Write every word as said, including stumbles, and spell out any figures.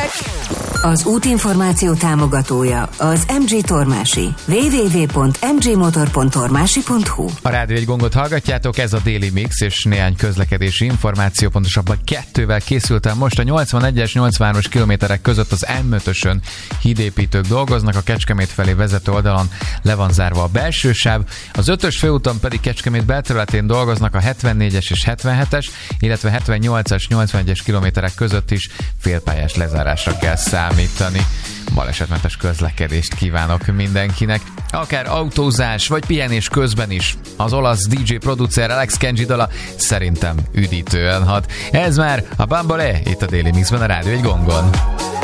Az útinformáció támogatója az em gé Tormási. double-u double-u double-u pont em gé motor pont tormási pont hu. A Rádió egy gongot hallgatjátok, ez a Daily Mix, és néhány közlekedési információ, pontosabban kettővel készültem. Most a nyolcvanegyes nyolcvanhármas kilométerek között az em ötösön hídépítők dolgoznak, a Kecskemét felé vezető oldalon le van zárva a belső sáv, az ötös főúton pedig Kecskemét belterületén dolgoznak a hetvennégyes és hetvenhetes, illetve hetvennyolcas nyolcvanegyes kilométerek között is félpályás lezárásra kell számítani. Balesetmentes közlekedést kívánok mindenkinek, akár autózás vagy pihenés közben is. Az olasz dé dzsé producer Alex Kenji dala szerintem üdítően hat. Ez már a Bambole, itt a Daily Mixben a Rádió egy gongon.